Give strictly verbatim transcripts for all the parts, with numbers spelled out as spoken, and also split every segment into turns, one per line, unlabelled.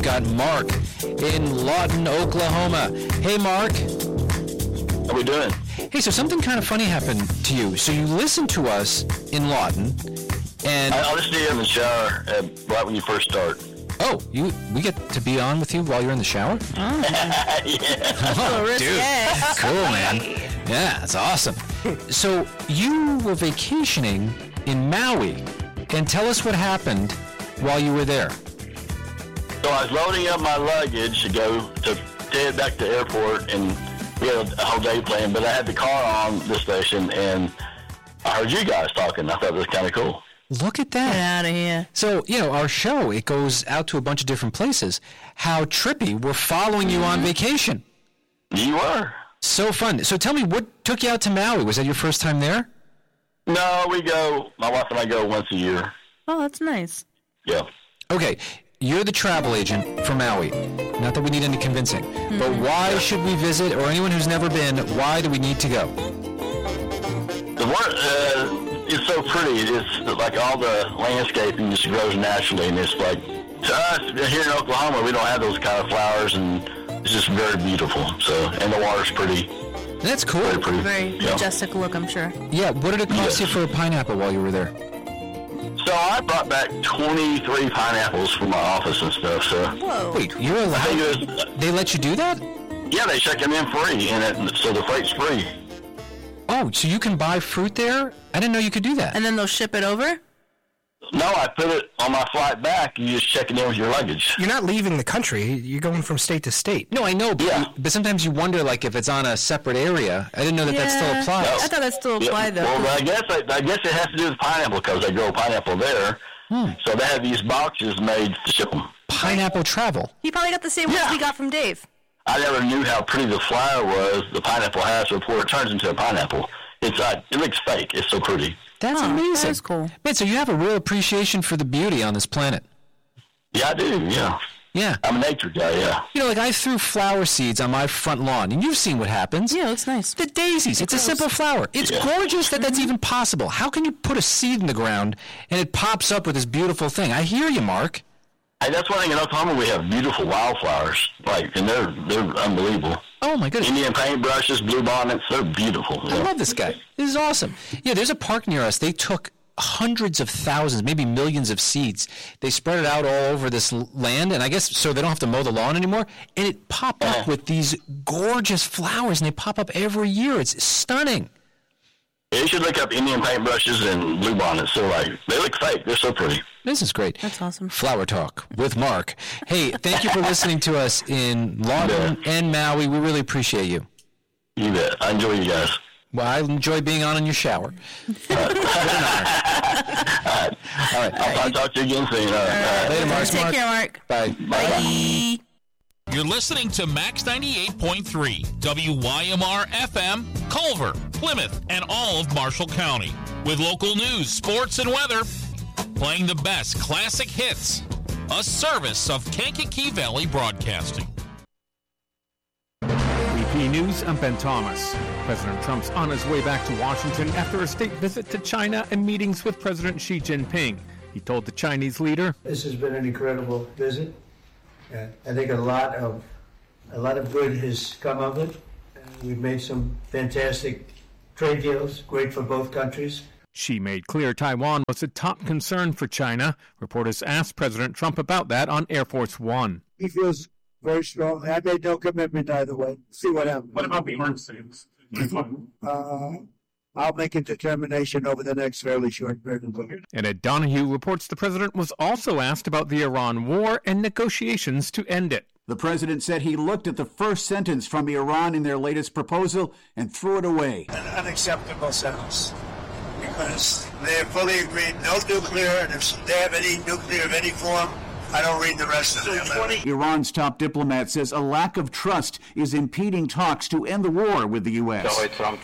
got Mark in Lawton, Oklahoma. Hey, Mark.
How we doing?
Hey, so something kind of funny happened to you. So you listened to us in Lawton, and...
I, I listened to you in the shower uh, right when you first start.
Oh, you we get to be on with you while you're in the shower?
Oh. Yeah.
Oh, dude. Cool, man. Yeah, that's awesome. So you were vacationing in Maui, and tell us what happened while you were there.
So I was loading up my luggage to go to head back to the airport, and we had a whole day planned, but I had the car on the station, and I heard you guys talking. I thought it was kind of cool.
Look at that.
Get out of here.
So, you know, our show, it goes out to a bunch of different places. How trippy. We're following you on vacation.
You were.
So fun. So tell me, what took you out to Maui? Was that your first time there?
No, we go, my wife and I go once a year.
Oh, that's nice.
Yeah.
Okay, you're the travel agent for Maui. Not that we need any convincing. Mm-hmm. But why should we visit, or anyone who's never been, why do we need to go?
The word, uh, it's so pretty. It's like all the landscaping just grows naturally, and it's like, to us, here in Oklahoma, we don't have those kind of flowers, and it's just very beautiful. So, and the water's pretty.
That's cool.
Very pretty.
Very
yeah.
majestic look, I'm sure.
Yeah, what did it cost yes. you for a pineapple while you were there?
So I brought back twenty-three pineapples from my office and stuff. So
whoa!
Wait, you're allowed? Was, they let you do that?
Yeah, they check them in free, and it, so the freight's free.
Oh, so you can buy fruit there? I didn't know you could do that.
And then they'll ship it over?
No, I put it on my flight back. You just check it in with your luggage.
You're not leaving the country. You're going from state to state.
No, I know, but,
yeah.
but sometimes you wonder, like, if it's on a separate area. I didn't know that
yeah.
that still applies.
No. I thought that still applied,
yeah.
though.
Well, I guess I, I guess it has to do with pineapple because they grow pineapple there. Hmm. So they have these boxes made to ship them.
Pineapple travel.
He probably got the same
yeah.
ones we got from Dave.
I never knew how pretty the flower was the pineapple has before it turns into a pineapple. It's uh, it looks fake. It's so pretty.
That's
oh,
amazing.
That's cool.
Man, so you have a real appreciation for the beauty on this planet.
Yeah, I do, yeah.
Yeah.
I'm a nature guy, yeah.
You know, like I threw flower seeds on my front lawn, and you've seen what happens.
Yeah, it looks nice.
The daisies. It's, it's a simple flower. It's yeah. gorgeous that that's even possible. How can you put a seed in the ground, and it pops up with this beautiful thing? I hear you, Mark.
Hey, that's one thing in Oklahoma, we have beautiful wildflowers, like, and they're they're unbelievable.
Oh, my goodness.
Indian paintbrushes, blue bonnets, they're beautiful.
I
yeah.
love this guy. This is awesome. Yeah, there's a park near us. They took hundreds of thousands, maybe millions of seeds. They spread it out all over this land, and I guess so they don't have to mow the lawn anymore, and it popped yeah. up with these gorgeous flowers, and they pop up every year. It's stunning.
Yeah, you should look up Indian paintbrushes and blue bonnets. They're like, they look fake. They're so pretty.
This is great.
That's awesome.
Flower Talk with Mark. Hey, thank you for listening to us in Lawton and Maui. We really appreciate you.
You bet. I enjoy you guys.
Well, I enjoy being on in your shower. All right.
All right. All right. I'll, I'll talk to you again soon. All right.
All right.
Later, Mark.
Take
Mark.
care, Mark.
Bye.
Bye. Bye.
You're listening to Max ninety-eight point three, W Y M R F M, Culver, Plymouth, and all of Marshall County. With local news, sports, and weather, playing the best classic hits. A service of Kankakee Valley Broadcasting.
B P News, I'm Ben Thomas. President Trump's on his way back to Washington after a state visit to China and meetings with President Xi Jinping. He told the Chinese leader,
"This has been an incredible visit. Uh, I think a lot of a lot of good has come of it. Uh, we've made some fantastic trade deals, great for both countries."
Xi made clear Taiwan was a top concern for China. Reporters asked President Trump about that on Air Force One.
He feels very strong. I made no commitment either way. See what happens.
What about the arms sales?
uh, I'll make a determination over the next fairly short period of time.
And Ed Donahue reports the president was also asked about the Iran war and negotiations to end it.
The president said he looked at the first sentence from Iran in their latest proposal and threw it away.
An unacceptable sentence, because they fully agreed no nuclear, and if they have any nuclear of any form, I don't read the rest of it.
Iran's top diplomat says a lack of trust is impeding talks to end the war with the U S.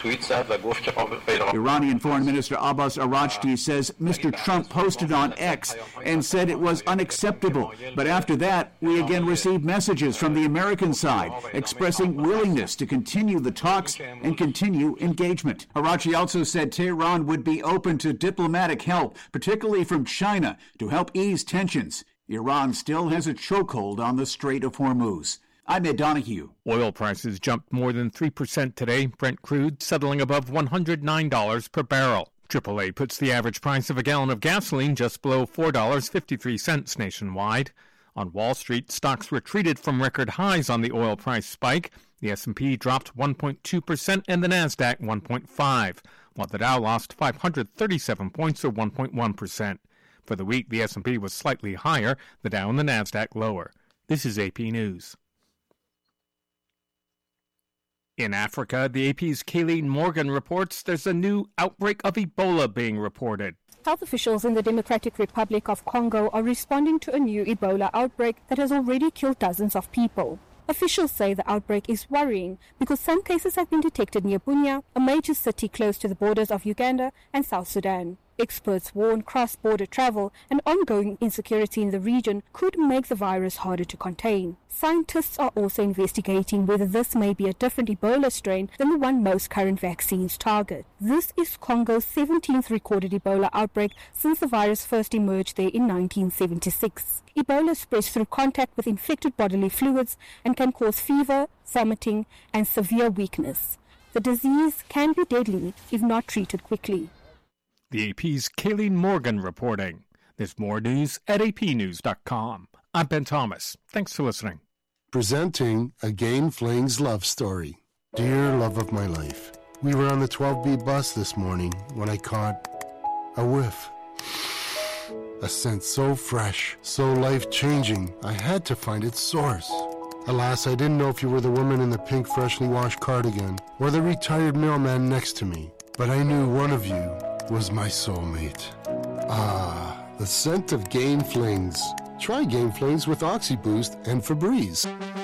Iranian Foreign Minister Abbas Araghchi says Mister Trump posted on X and said it was unacceptable. But after that, we again received messages from the American side expressing willingness to continue the talks and continue engagement. Araghchi also said Tehran would be open to diplomatic help, particularly from China, to help ease tensions. Iran still has a chokehold on the Strait of Hormuz. I'm Ed Donahue.
Oil prices jumped more than three percent today. Brent crude settling above one hundred nine dollars per barrel. triple A puts the average price of a gallon of gasoline just below four dollars and fifty-three cents nationwide. On Wall Street, stocks retreated from record highs on the oil price spike. The S and P dropped one point two percent and the Nasdaq one point five percent, while the Dow lost five hundred thirty-seven points or one point one percent. For the week, the S and P was slightly higher, the Dow and the Nasdaq lower. This is A P News. In Africa, the A P's Kayleen Morgan reports there's a new outbreak of Ebola being reported.
Health officials in the Democratic Republic of Congo are responding to a new Ebola outbreak that has already killed dozens of people. Officials say the outbreak is worrying because some cases have been detected near Bunia, a major city close to the borders of Uganda and South Sudan. Experts warn cross-border travel and ongoing insecurity in the region could make the virus harder to contain. Scientists are also investigating whether this may be a different Ebola strain than the one most current vaccines target. This is Congo's seventeenth recorded Ebola outbreak since the virus first emerged there in nineteen seventy-six. Ebola spreads through contact with infected bodily fluids and can cause fever, vomiting, and severe weakness. The disease can be deadly if not treated quickly.
The A P's Kayleen Morgan reporting. There's more news at a p news dot com. I'm Ben Thomas. Thanks for listening.
Presenting a Gain Flings love story. Dear love of my life, we were on the twelve B bus this morning when I caught a whiff. A scent so fresh, so life-changing, I had to find its source. Alas, I didn't know if you were the woman in the pink freshly washed cardigan or the retired mailman next to me, but I knew one of you was my soulmate. Ah, the scent of Gain Flings. Try Gain Flings with OxyBoost and Febreze.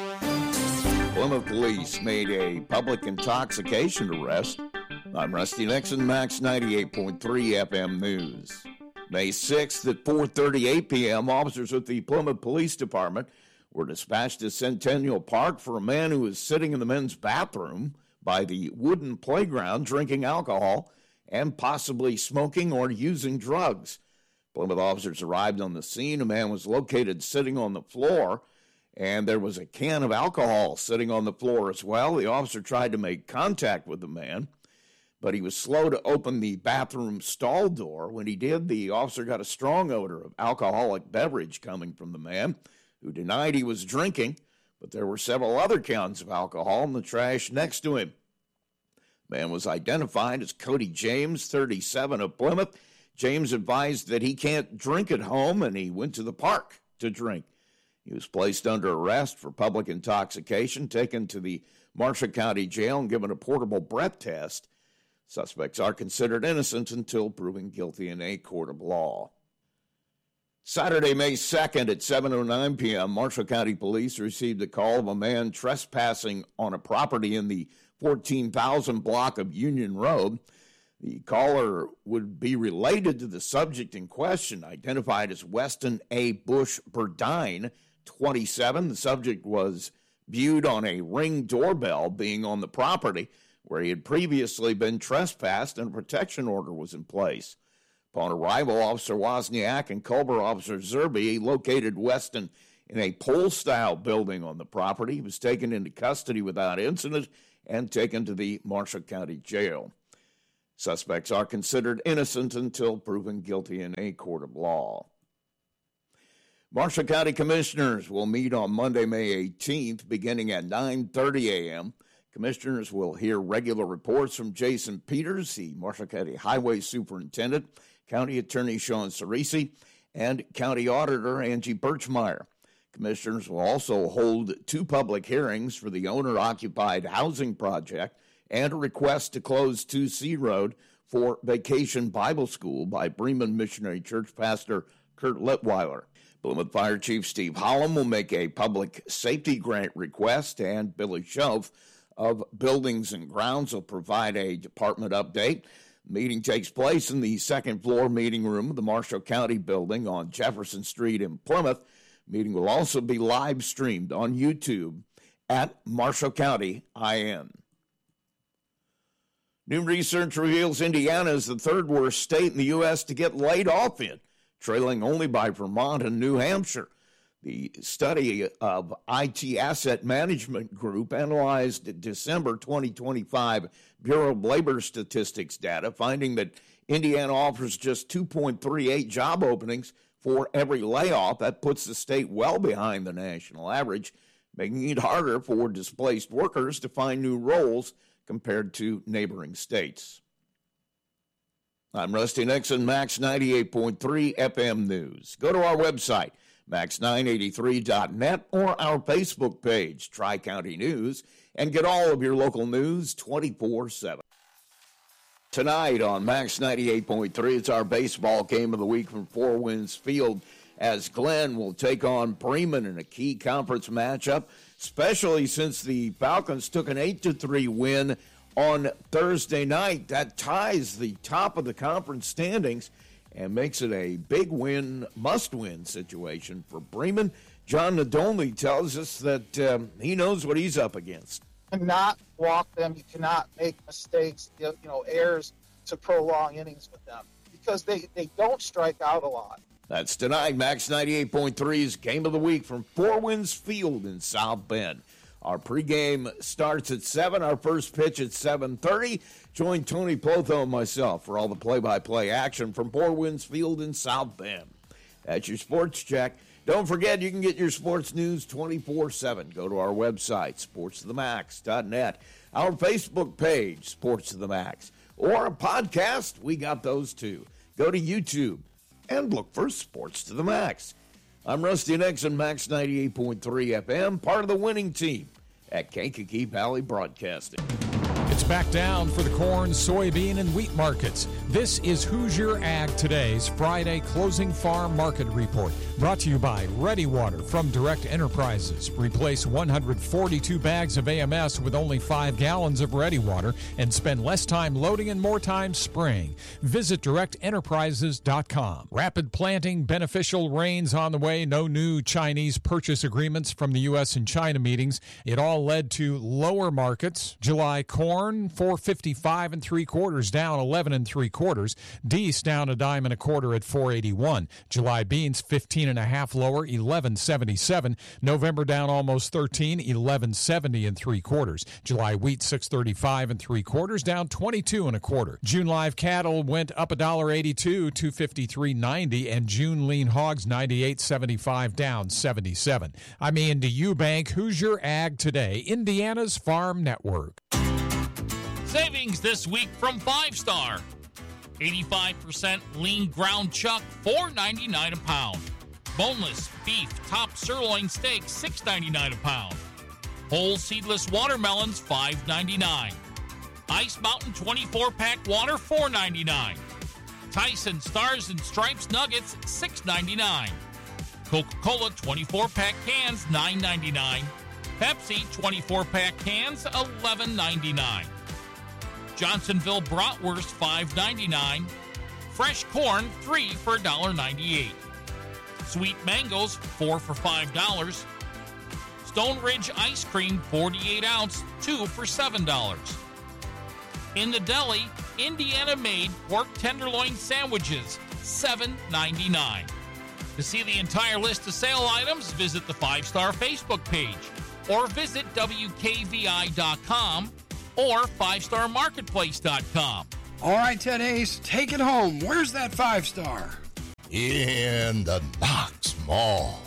Plymouth Police made a public intoxication arrest. I'm Rusty Nixon, Max ninety-eight point three F M News. May sixth at four thirty-eight p.m., officers with the Plymouth Police Department were dispatched to Centennial Park for a man who was sitting in the men's bathroom by the wooden playground drinking alcohol and possibly smoking or using drugs. Plymouth officers arrived on the scene. A man was located sitting on the floor, and there was a can of alcohol sitting on the floor as well. The officer tried to make contact with the man, but he was slow to open the bathroom stall door. When he did, the officer got a strong odor of alcoholic beverage coming from the man, who denied he was drinking, but there were several other cans of alcohol in the trash next to him. Man was identified as Cody James, thirty-seven, of Plymouth. James advised that he can't drink at home, and he went to the park to drink. He was placed under arrest for public intoxication, taken to the Marshall County Jail, and given a portable breath test. Suspects are considered innocent until proven guilty in a court of law. Saturday, May second at seven oh nine p.m., Marshall County Police received a call of a man trespassing on a property in the fourteen thousand block of Union Road. The caller would be related to the subject in question, identified as Weston A. Bush Burdine, twenty-seven. The subject was viewed on a Ring doorbell being on the property where he had previously been trespassed and a protection order was in place. Upon arrival, Officer Wozniak and Culver Officer Zerby located Weston in a pole-style building on the property. He was taken into custody without incident and taken to the Marshall County Jail. Suspects are considered innocent until proven guilty in a court of law. Marshall County Commissioners will meet on Monday, May eighteenth, beginning at nine thirty a.m. Commissioners will hear regular reports from Jason Peters, the Marshall County Highway Superintendent, County Attorney Sean Cerisi, and County Auditor Angie Birchmeyer. Commissioners will also hold two public hearings for the owner-occupied housing project and a request to close two C Road for Vacation Bible School by Bremen Missionary Church Pastor Kurt Litweiler. Plymouth Fire Chief Steve Holland will make a public safety grant request, and Billy Schoaf of Buildings and Grounds will provide a department update. The meeting takes place in the second floor meeting room of the Marshall County Building on Jefferson Street in Plymouth. The meeting will also be live streamed on YouTube at Marshall County I N. New research reveals Indiana is the third worst state in the U S to get laid off in, trailing only by Vermont and New Hampshire. The study of I T Asset Management Group analyzed December twenty twenty-five Bureau of Labor Statistics data, finding that Indiana offers just two point three eight job openings for every layoff. That puts the state well behind the national average, making it harder for displaced workers to find new roles compared to neighboring states. I'm Rusty Nixon, Max ninety-eight point three F M News. Go to our website, max nine eighty-three dot net, or our Facebook page, Tri-County News, and get all of your local news twenty-four seven. Tonight on Max ninety-eight point three, it's our baseball game of the week from Four Winds Field, as Glenn will take on Bremen in a key conference matchup, especially since the Falcons took an eight to three win on Thursday night. That ties the top of the conference standings and makes it a big win, must-win situation for Bremen. John Nadolny tells us that um, he knows what he's up against.
Cannot walk them. You cannot make mistakes, you know, errors to prolong innings with them because they, they don't strike out a lot.
That's tonight, Max ninety-eight point three's Game of the Week from Four Winds Field in South Bend. Our pregame starts at seven, our first pitch at seven thirty. Join Tony Plotho and myself for all the play-by-play action from Four Winds Field in South Bend. That's your sports check. Don't forget, you can get your sports news twenty-four seven. Go to our website, sports to the max dot net, our Facebook page, Sports to the Max, or a podcast. We got those too. Go to YouTube and look for Sports to the Max. I'm Rusty Nixon, Max ninety-eight point three F M, part of the winning team at Kankakee Valley Broadcasting.
It's back down for the corn, soybean, and wheat markets. This is Hoosier Ag Today's Friday Closing Farm Market Report, brought to you by Ready Water from Direct Enterprises. Replace one hundred forty-two bags of A M S with only five gallons of Ready Water and spend less time loading and more time spraying. Visit direct enterprises dot com. Rapid planting, beneficial rains on the way, no new Chinese purchase agreements from the U S and China meetings. It all led to lower markets. July corn, four fifty-five and three quarters, down eleven and three quarters. Deese down a dime and a quarter at four eighty-one. July beans, fifteen and a half lower, eleven seventy-seven. November down almost thirteen, eleven seventy and three quarters. July wheat, six thirty-five and three quarters, down twenty-two and a quarter. June live cattle went up a dollar eighty-two, two fifty-three ninety, and June lean hogs, ninety-eight seventy-five, down seventy-seven. I'm Andy Eubank, Hoosier Ag Today, Indiana's Farm Network.
Savings this week from Five Star. eighty-five percent lean ground chuck, four ninety-nine a pound. Boneless beef top sirloin steak, six ninety-nine a pound. Whole seedless watermelons, five ninety-nine. Ice Mountain twenty-four pack water, four ninety-nine. Tyson Stars and Stripes nuggets, six ninety-nine. Coca-Cola twenty-four pack cans, nine ninety-nine. Pepsi twenty-four pack cans, eleven ninety-nine. Johnsonville bratwurst, five ninety-nine. Fresh corn, three for one ninety-eight. Sweet mangoes, four for five dollars. Stone Ridge ice cream, forty-eight ounce, two for seven dollars. In the deli, Indiana-made pork tenderloin sandwiches, seven ninety-nine. To see the entire list of sale items, visit the Five Star Facebook page or visit W K V I dot com or five star marketplace dot com.
All right, Ted Ace, take it home. Where's that Five Star?
In the Knox Mall.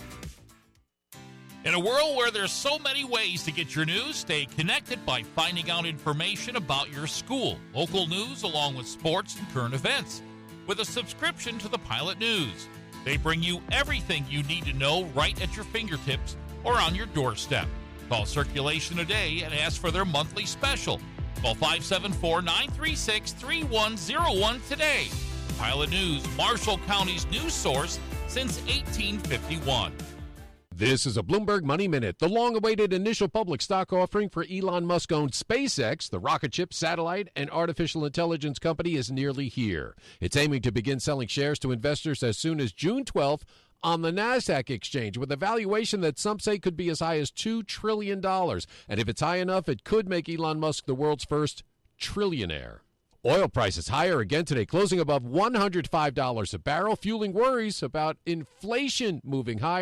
In a world where there's so many ways to get your news, stay connected by finding out information about your school, local news, along with sports and current events. With a subscription to the Pilot News, they bring you everything you need to know right at your fingertips or on your doorstep. Call Circulation today and ask for their monthly special. Call five seven four, nine three six, three one zero one today. Pilot News, Marshall County's news source since eighteen fifty-one.
This is a Bloomberg Money Minute. The long-awaited initial public stock offering for Elon Musk-owned SpaceX, the rocket ship, satellite, and artificial intelligence company, is nearly here. It's aiming to begin selling shares to investors as soon as June twelfth on the NASDAQ exchange, with a valuation that some say could be as high as two trillion dollars. And if it's high enough, it could make Elon Musk the world's first trillionaire. Oil prices higher again today, closing above one hundred five dollars a barrel, fueling worries about inflation moving higher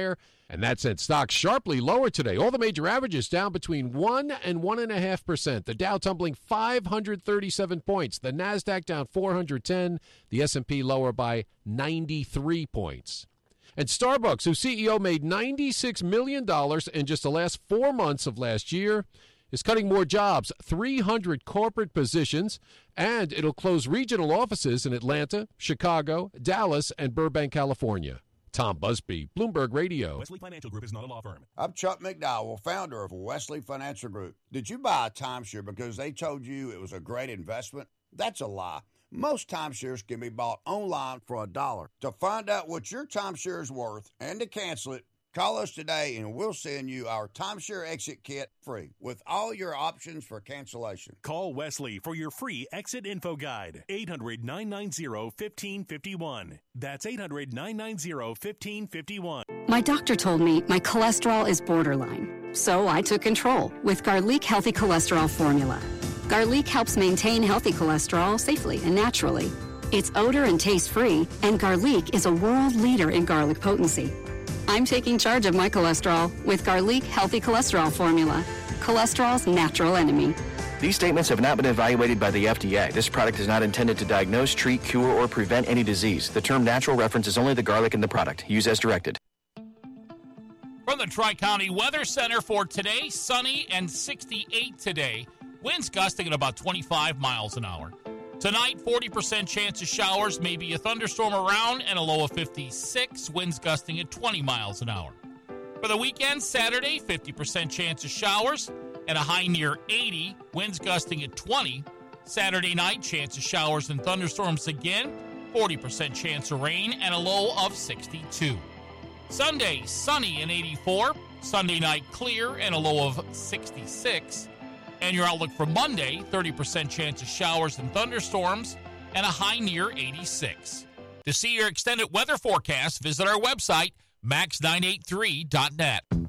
And that sent stocks sharply lower today. All the major averages down between one and one and a half percent. The Dow tumbling five hundred thirty-seven points. The Nasdaq down four hundred ten. The S and P lower by ninety-three points. And Starbucks, whose C E O made ninety-six million dollars in just the last four months of last year, is cutting more jobs, three hundred corporate positions, and it'll close regional offices in Atlanta, Chicago, Dallas, and Burbank, California. Tom Busby, Bloomberg Radio.
Wesley Financial Group is not a law firm.
I'm Chuck McDowell, founder of Wesley Financial Group. Did you buy a timeshare because they told you it was a great investment? That's a lie. Most timeshares can be bought online for a dollar. To find out what your timeshare is worth and to cancel it, call us today and we'll send you our timeshare exit kit free with all your options for cancellation.
Call Wesley for your free exit info guide. eight hundred, nine nine zero, one five five one. That's eight hundred, nine nine zero, one five five one.
My doctor told me my cholesterol is borderline, so I took control with Garlic Healthy Cholesterol Formula. Garlic helps maintain healthy cholesterol safely and naturally. It's odor and taste-free, and Garlic is a world leader in garlic potency. I'm taking charge of my cholesterol with Garlic Healthy Cholesterol Formula, cholesterol's natural enemy.
These statements have not been evaluated by the F D A. This product is not intended to diagnose, treat, cure, or prevent any disease. The term natural references only the garlic in the product. Use as directed.
From the Tri-County Weather Center for today, sunny and sixty-eight today. Winds gusting at about twenty-five miles an hour. Tonight, forty percent chance of showers, maybe a thunderstorm around, and a low of fifty-six, winds gusting at twenty miles an hour. For the weekend, Saturday, fifty percent chance of showers, and a high near eighty, winds gusting at twenty. Saturday night, chance of showers and thunderstorms again, forty percent chance of rain, and a low of sixty-two. Sunday, sunny and eighty-four. Sunday night, clear, and a low of sixty-six. And your outlook for Monday, thirty percent chance of showers and thunderstorms, and a high near eighty-six. To see your extended weather forecast, visit our website, max nine eight three dot net.